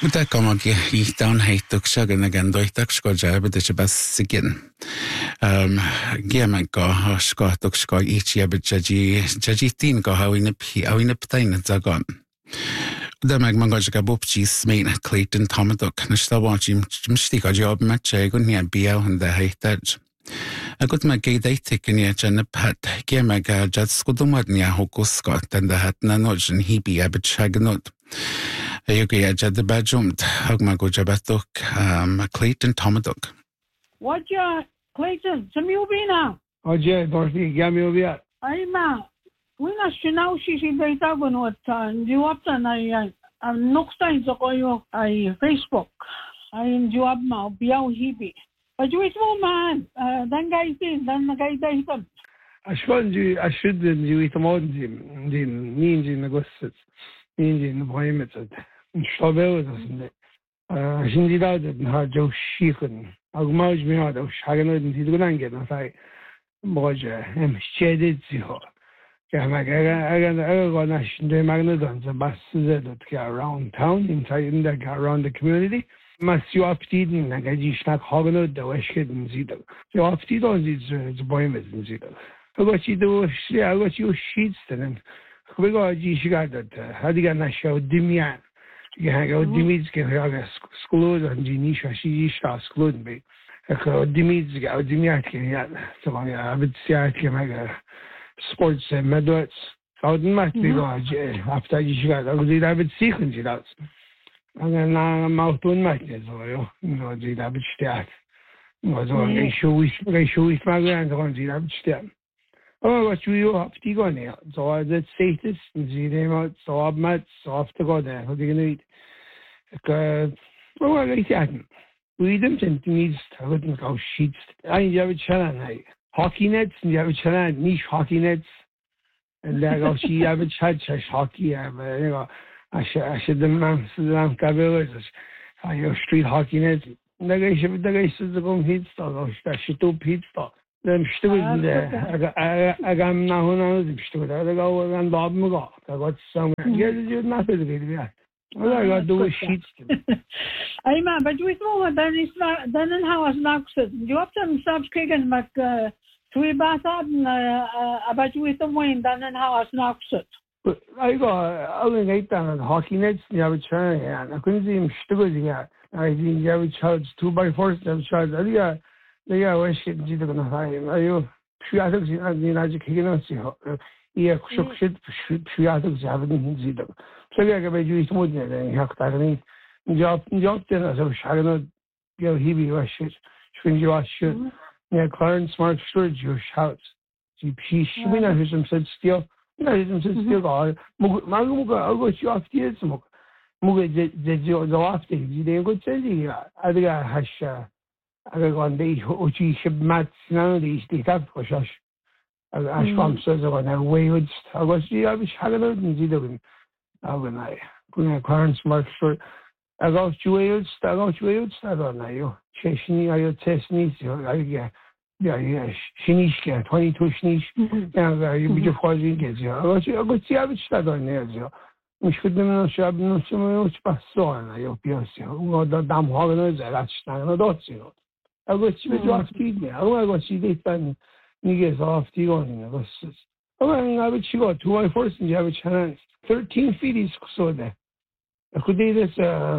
Uta kamagi ihtaan heituksia gan doitaksko jabet se bassikin. Giamaka skatuksko ichjabet jaji tin ka hawinep tain zagan. Uda magmangajka bupchis main Clayton Tomadok nishta wajim mstika job matche gun nia biel hunda heitaj. Agut magay daitik niya dyan pat giamaga jad skudumad niya hukusko tanda hat na nojn hibi abet shaganod. Ayuki jad bajumt hagmago jabatuk Clayton Tomadok. What ya Clayton? Samiubina. Oje, Dorothy, Gamiobia. Ay ma. Wina shinaw si data gunot jiwaptan ay noktain sa koyo ay Facebook. Ay jiwap ma biyaw hibi. Pajuit mo man. Dan gaitin, dan nagaitin. Ashkon ashud jiwit mod din ninji negosits. Ninji naboymet. Shabel das. Şimdi da ha jo shikun. Agmaj mi ha da shaganod tidgunan gena sai. Moje hem shedet ziho. I around town, inside around the community. Mas you opted like I just not hogging the West and Zito. You opted on these boymers and Zito. I got you do, I got you sheets and we got you got that. How do you get that show? Dimian. You hang out Dimitz can have a school and Genisha, she starts school me. I got Dimitz, got Dimiat can get so I would say I can make a sports medals. So much after you got a good habit sequence it out. And then I'm out on my days, or you know, the habit stat was on a show with my grand on the habit stat. Oh, what you have to go now. So I did say this and see them out, so I'm mad, so I have to go there. What do you need? Oh, I like we didn't need to look out sheets. I have a challenge. Hockey nets, and you have a challenge, niche hockey nets. And then I see you have a chat hockey. I should the man Cavillas. I have street hockey nets. The guy says the home heat stock, I should do pit stock. Then stood there. I got now another stood. I go and Bob Mago. I got some. Yes, you're not to be. All I got to do is sheets. Hey man, but you know then it's not then how it's not said. You have to stop kicking back twee baten about you with the wind then how it's not said. I got only 8 down hockey nets, you have a turn and I couldn't see him stupid yet. I think you have a charge 2x4 charge. They are wish it did the high. Are you Shiatos in the United Kingdom? Yeah, shit, Shiatos haven't seen them. So I got you more than you have to job then as a shadow, you know, he was shit, swing you out shit. Yeah, Clarence Smart storage your shouts. She went out his said still. You know, he said still. Maguga, I'll go you off the smoke. Muga did you the last day. You didn't go tell you. I think I hash. I got on the Ochi ship mats none of these have for shush. I from says on a wayward. I was the Irish shadow and Zidoin. I when I couldn't Clarence Smart short. I got you on you. Chasing I test needs you. Yeah, Shinishka, 22 Shinish. Yeah, you be your father gets you. I got you have it started on there. We should know shab no so much passon. I hope you see. What the damn holidays that's not a dot. I got you with off feed me. I got you did then niggas off the on. I bet you got 2 force and you have a chance. 13 feet is so there. I could do this,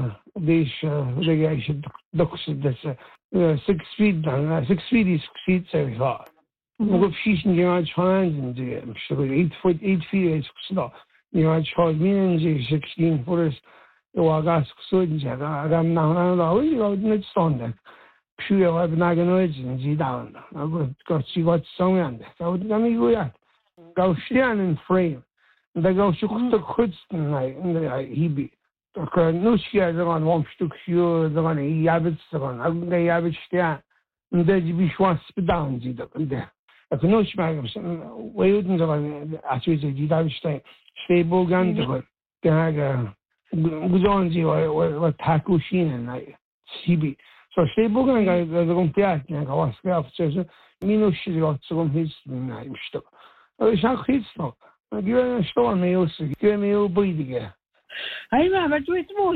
the guy should look this 6 feet down, 6 feet is feet, so I thought. I'm going to see some yards hands and I'm sure 8 feet is slow. You know, I charge me in 16 footers. I got so I got now, you know, it's on there. Sure, I've not going to see down. I got see what's somewhere on there. So let me go out. Go stand in frame. They go shoot the hoods tonight, and he be. No, she has on one stick, you're the one he habits on. They have it stand. And then you be sure to down, there. I can no smag of some way wouldn't as we said, you have to stay bogan to it. Then I go on to taco sheen and I CB. So stay bogan, I don't get and I was says, me no she's got some his I'm stuck. I was not his stuff. You're in a storm, me also, give me a breathing. Ai ma ba tu mo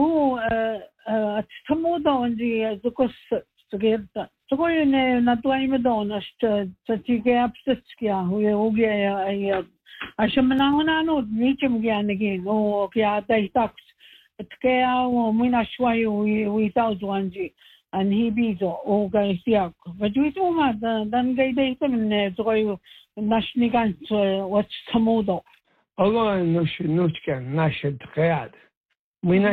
tamo di zukos together. So go in na tu ai medona sta ti ke apskia hu ai ashamna hona no michim gyan again o kya dai tax tkea o mina shwai we thousand and he bizo o gaisiak but we do ma dan gai dai temen so go nashnigan what samodo Allah nushkan nashid tkea mina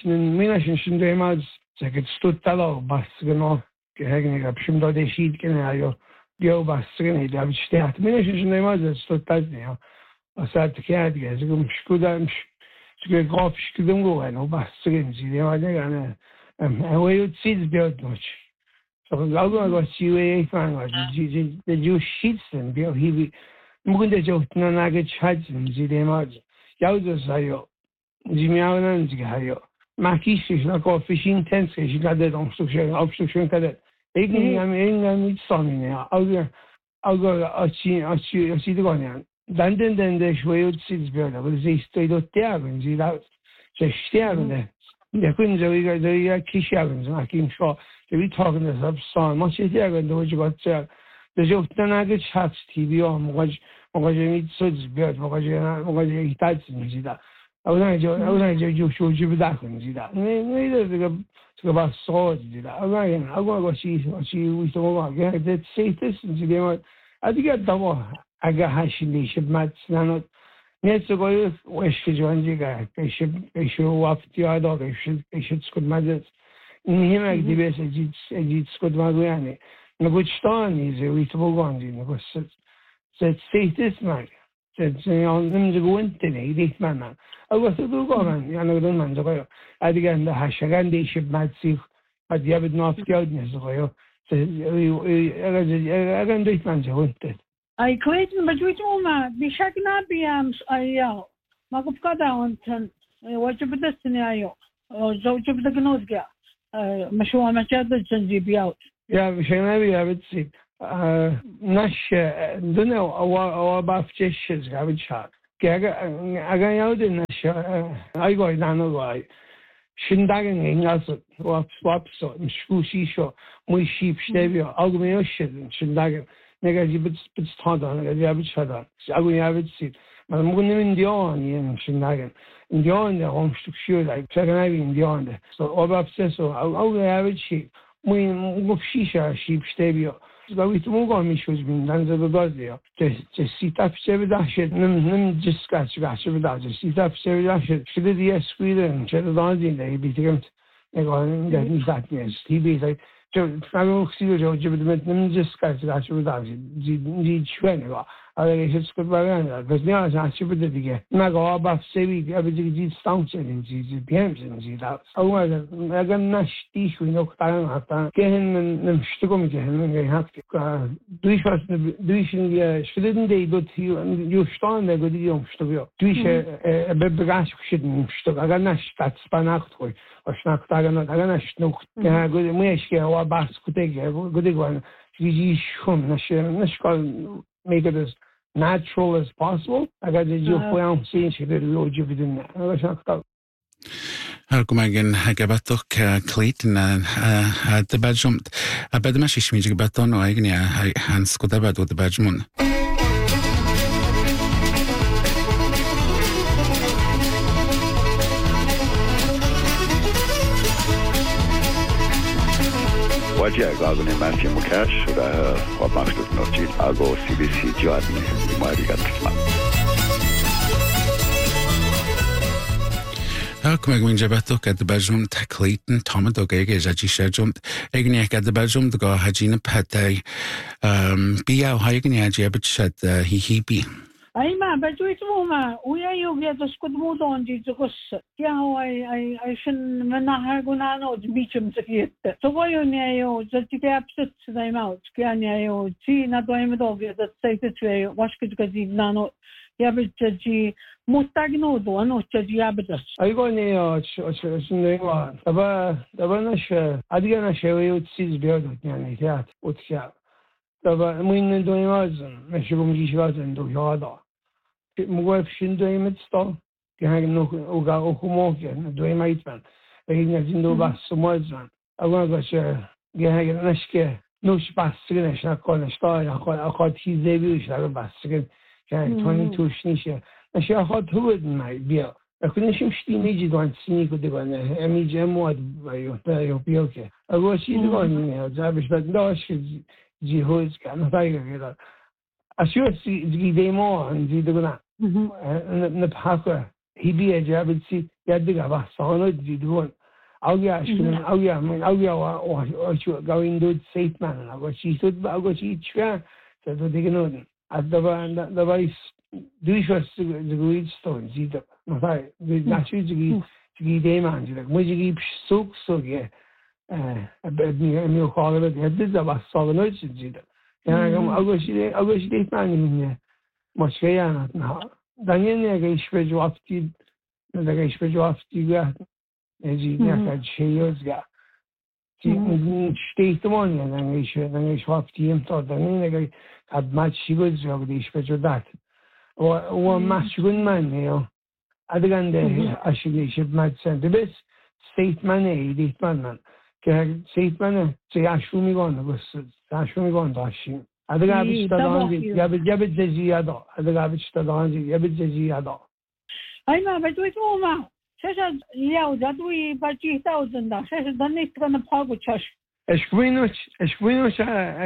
shinde ma zeket stutalo basgno gegen gabshim do de shit ken ayo dio basgen ida bishtat mina shinde ma stutat ne asat tkea ge zgum shkuda Ze graf skudum go en o basgen zi ma de gane we seeds build much so algo go si we fan go ji de ju sheets and bio he mugunde jo na na ge chajin zi de ma ya zo sayo ji mianan zi hayo makis na ko fishing tents ge gade don obstruction kade egen am sonni ne algo achi de go Dann der Schweiz build aber sie ist dort der wenn sie da sterben der können so wie kishaben so akin sho we talking this up song much is there when you got the joke na chat TV mogaj mit so build mogaj ihtaj sie da aber jo sho da können da ne这个把说sie da aber sie we so get that say this sie dem I think that اگه هاشیلیش متنانو نیستگوی وشکجوانی که پیش وقتی آدم پیش سکوت مدت اینیم اگه بیست اجید سکوت مدویانی نگوشتانی زویت بگویی نگوشت سیتیس مگ سیان نمیگوینتی ایدیت من اگه تو گویی یعنی دون من زگویی ادیگر نه هاشگان دیش مدسی ادیاب نافکیاد نیستگویی اگه دیت من زگویی I Clayton, but we do ma bishakna biams ayo. Magupkada on what you put this in ayo. Or so you put the gnozga. Mashua machado chanji be out. Yeah, bishakna bi have it see. Nash don't know our buff jeshes have it shot. Again out in nash I go down away. Shindagen ingas swap so shushi show. Muy sheep stevio. Algumio shit shindagen. Negaji bits tada, negaji bits tada. Agu yabit sit. Man mugun Indian yen shindagen. Indian de homstruktur like second Indian. So obab seso. Agu yabit shit. Muy mufshisha sheep stebio. So we mugo mishus bin dan ze dodazio. Te sitap sevdashet. Nem jiska sevdashet. Sitap sevdashet. Shide diye squiden. Shide dodazin de bitigem. Ego de nizatnes. Tibi like. فهم خیلی جوجه بدم نمی‌جست کاری داشته بودم زی چونه با اگر هیچ کاری بگن بس نیاز هستی بده دیگه مگه با سوی ابی دیگه استانچن زی بیامزن زی داس اگر نشتیش و نکتران حتی که نمی‌شتگو میگه نمیگه هست دویش شدن دیدوت یوشتان نگودی یومشتگو دویش ببگاش کشید نمی‌شتگو اگر نشتات سپانخت خوی اشناخت اگر نشتنخت که گودی میشه و باس کتیگه گودی گوان چیزی شوم نشکال make it as natural as possible. اگر جو خواهم سین شده لوجی بدون اگر شناخت هرکومگن گباتو که کلیتن دباجمت بعد ما شیش میجی گباتون و اگنی هنس کده بعد و دباجمون واجه اگه نمیشه مکش و خب مشکل نوچید اگه CBC جواد نیست ماریگات کسمان. هرکومگ وینجا باتو که دباجمت کلیتن تام دوگه جایی شجمت اگنی که دباجمت گاه هجین پدای بیا های اگنی هجی بچشد هی بی. Ai ma ba tu itu ma uya yo ge to skut mo don ji to kos ya ai shin mana ha guna no bichum tkiet to go yo ne yo ti ke apset dai ma ke ne yo ti na do im do ge to sai te twe wash ke ji na no ya be ji mutagno do no ji ya be ai go ne yo shin ne wa daba na she adiga na she yo ti bi do ne ya utya daba min do imazn me shugum ji shwazn do yada مگوی فشین دویمت ستا Gehangen noch uga okumoke na doi maitman. Egna zindo bas somozman. Agora gosta gehangen naske no spassigen na kona sta akot hizebi shla bassigen kan 22 shnisha. Nashi akot huden mai bia. Akunishim shtiniji don siniku de bana. Emi jamod bayo tayo pioke. Agora shi de gon ne zabish da dosh jihoz kan taiga gela. Asio si gidemo anzi de gona. Na pakwa hibi ajabit si yadiga ba sono jidwon. Augia wa going do safe man. Agora shi sud agora shi chwa. So de gnon. Adaba is duishwas ziguit stone zida. Mas nachu zigi deman zida. Mujigi suk suge. Mi khale de daba sono zida. Agora shi de man مشکلی نه. دنیل نگهش به جوابتی گه نجی نکرد شیوز گه. شتیتمانی نگهش جوابتی امتار دنیل نگه خدمت شیوز جوابیش به جدات. و مسئول من نیو. ادگنده اشیلیش مدرسه بس استیتمنه ایدیتمن که استیتمنه چه اشومیگان بس اشومیگان داشتیم. Adega abistadonzi, yabit ziyada. Adega abistadonzi, yabit ziyada. Ay ma, but we do ma. Shesha liao that we but 2000 da. Shesha dan nicht kana pago chash. Esquinoch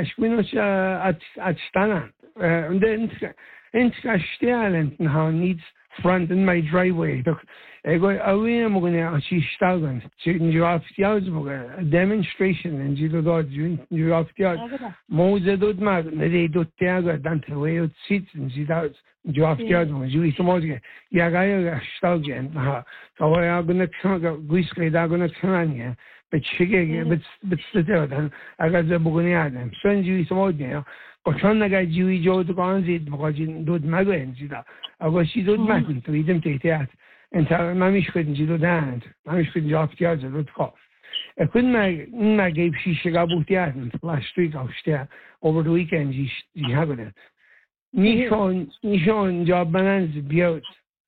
at Stana. Und then in Stellen how needs front in my driveway. I go away I'm going to see Stagan. You have a demonstration and you have Moses did mad and they do Tiago Dante way of seats and see that you have Tiago, you some more. Yaga Stagan. So I are going to come Guisky, they're going to come on here. But she but still, I got the Bugonian. Send you some more there. But some guy Jewy Joe to go on it because you do Magan. I was she do Magan to them take that. And tell Mamish couldn't you do that. Mamish couldn't drop the other root call. I couldn't my gave she Shigabu Tiatan last week out there over the weekend. She have it. Nishon job bananas built.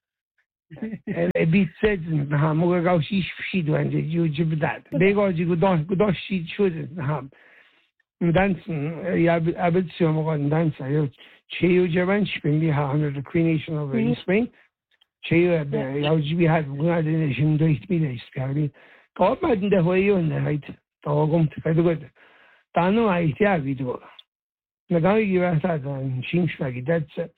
A bit said, Moga she do and you jib that. They got you good she shouldn't have. Dancing, Abbott Silmagon dancer. Cheo Javan Spring be under the creation of the spring. Cheo, we had one nation to be scary. God, but in the way you in the right, Togum to the good. Tano, I tell you, do. The guy you asked that and seems like that's it.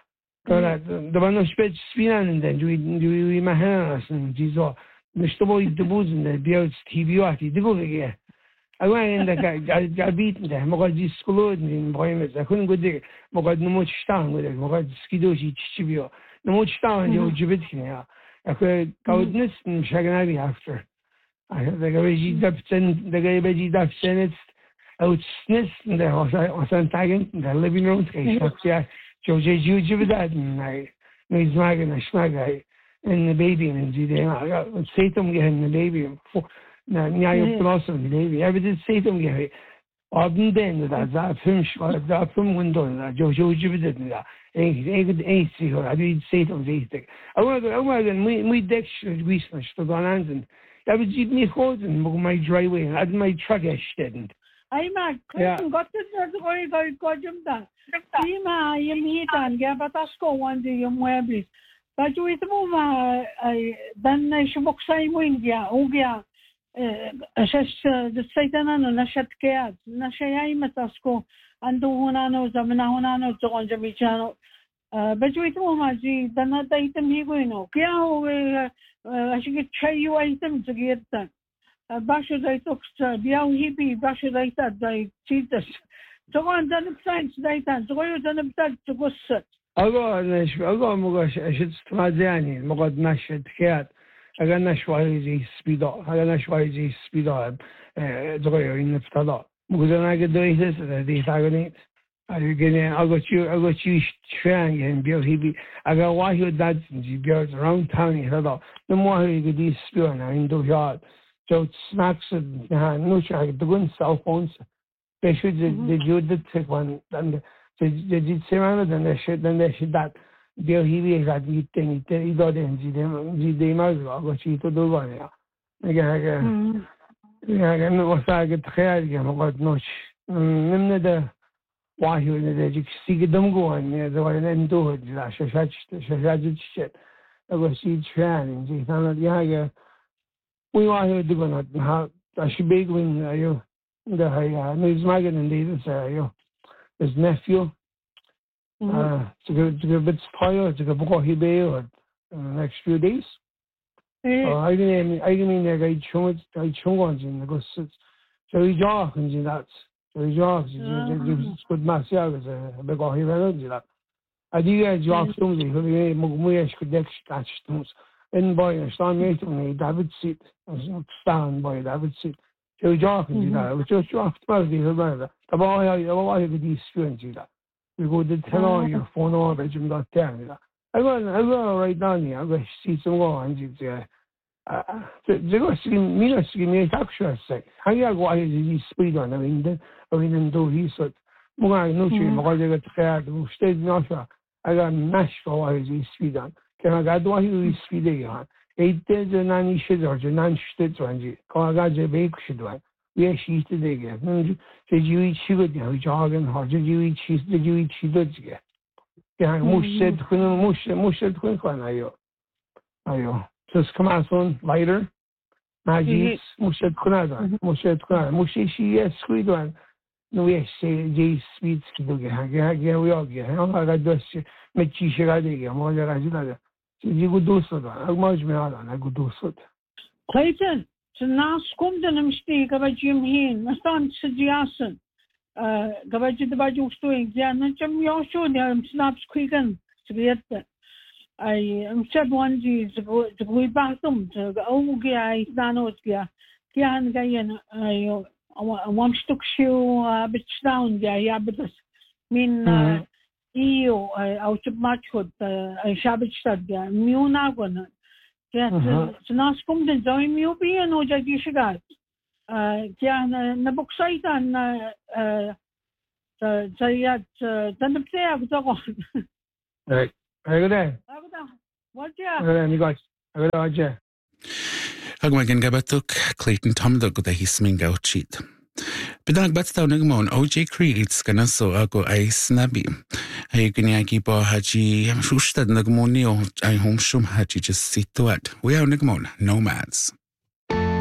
The one of speech Spinan and then we my hands and Gizo. Mr. Boy, the booze and the beards TV, the go again. I went in the got beaten there. Mogad school in Boymes. I couldn't go there. Mogad no much town with it. Mogad skidoshi chibio. No much town, you Jibitia. I could go this and Shaganavi after. I had the Gaviji Dapsen, the Gaviji Dapsen, out sniss in the house. I was untagging in the living room. George Jibidad and I made Smagan and Schmagai and the baby and I got Satan getting the baby. Nyayo blossom, baby. I did say to me, Odin then that film shot that from window, Jojo Jibidad, ain't see her. I did say to me, I want we deck research to go on and that would keep me holding my driveway and had my truck didn't. I'm got to go jump down. Sima, you meet and get but us go one day in Webby. But you with Muma, then I should book same India, Ugia. The Satan and Nashat Cat, Nashai Matasko, and the Hunano, Zamanahunano, Zonjamichano. But with Mumaji, the not item he will know. I should get you item to get done. Bashud I took Biao Hippie, Bashud I thought they cheaters. So on done science data, so you done to go set. I'll go Mugash, I should Smaziani, Mogad Nashat Cat. I got Nashwai speed up. I got Nashwai speed up. Zoyo in the Stada. Because I get the this agony. I got you trying and Bill Hippie. I got why you dads and you girls around town. The more you get this spill now in the yard. So snacks and no try to win cell phones. They should they do the take one and they did say around and they should that Bill he got you thing he got in the Mazla, but she to do one. Again, what's I get hair again about notch. Nimna why you in see them going near the one and do it. Shashaj shit. I was see training. She found Yaga. We want to do not how I should be going. You the news magazine and leaders. His nephew. To go a bit spoiled to go he bail in the next few days. I mean, I chung ones in the go so he jog and that's so he jogs. Good mass as a big he ran that. I did jog stones who Mush could next catch stones. And boy, I stand mate on David seat, stand by David seat. So he jog and that, which was after the boy, I could these students that. We go to 10 on your phone over, Jim got 10. I go right down here. I go see some more and they go see me actually say. How you go is speed on? I mean, do he said, Munga no shame, because they got fair to stay not. I got mash for his speed on. Can I got what he speed on? 8 days and 9 shit or 9 states on. Can I got the bake should one? We she's today again. Did you eat sugar? Jogging hard. Did you eat cheese? Did you eat cheese? Yeah, Mush said, Ayo. Just come out on lighter. Maggie, Mush said, Kunada. Mush said, Mushi, she is sweet one. No, yes, say, Jay sweet to get. Yeah, we all get. I got this. Make cheese. I did. More than I did. You could do so. How much me on? I could do so. Clayton. Ze naast komt en hem steken bij Jim heen. Maar staan ze jassen. Gabaj de baju stoing. Ja, dan jam jou zo die hem snaps kwiken. Ze weet. Ai hem zet wanneer ze gooi bakom. Ze ook hij staan ook ja. Kian gaien ai een stuk show bestaan ja bedoel. Min io uit het matchot Shabbat ja. Miuna gona. Ze naast komt en zou je me op je en hoe dat je gaat. Ja, na boksite aan zei dan de play ik toch. Right. Hey, good. Wat ja? You guys. Good day. Ag mae gen gabatuk Clayton Tomdog o ddahi sming out sheet. Byddag bat dawn ag mwyn O.J. Creeds gan so ago ai snabi. Ai gyniagi bo haji rwstad nag mwyn o ai homsiwm haji just situad. We awn ag mwyn Nomads.